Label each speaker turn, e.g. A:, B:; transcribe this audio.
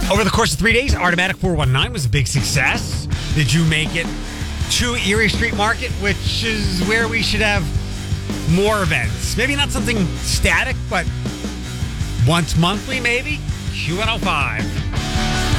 A: Over the course of 3 days, Artomatic 419 was a big success. Did you make it to Erie Street Market, which is where we should have more events? Maybe not something static, but once monthly, maybe? Q105.